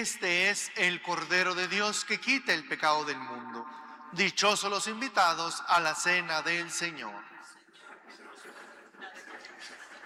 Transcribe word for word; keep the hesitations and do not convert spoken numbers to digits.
Este es el Cordero de Dios que quita el pecado del mundo. Dichosos los invitados a la cena del Señor.